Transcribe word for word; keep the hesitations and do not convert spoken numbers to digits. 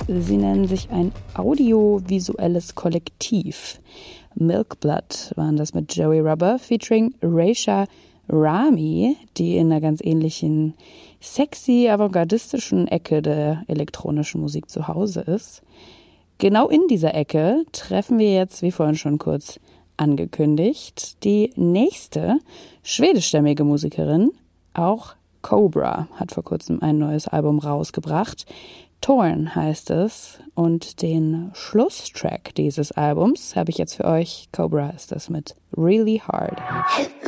Sie nennen sich ein audiovisuelles Kollektiv. Milkblood waren das mit Joey Rubber featuring Raisha Rami, die in einer ganz ähnlichen sexy, avantgardistischen Ecke der elektronischen Musik zu Hause ist. Genau in dieser Ecke treffen wir jetzt, wie vorhin schon kurz angekündigt, die nächste schwedischstämmige Musikerin. Auch Cobra hat vor kurzem ein neues Album rausgebracht. Torn heißt es. Und den Schlusstrack dieses Albums habe ich jetzt für euch. Cobra ist das mit Really Hard.